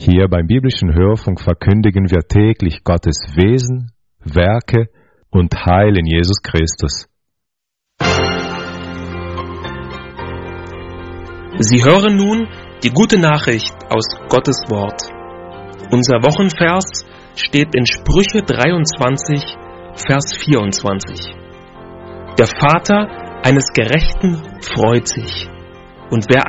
Hier beim biblischen Hörfunk verkündigen wir täglich Gottes Wesen, Werke und Heil in Jesus Christus. Sie hören nun die gute Nachricht aus Gottes Wort. Unser Wochenvers steht in Sprüche 23, Vers 24. Der Vater eines Gerechten freut sich, und wer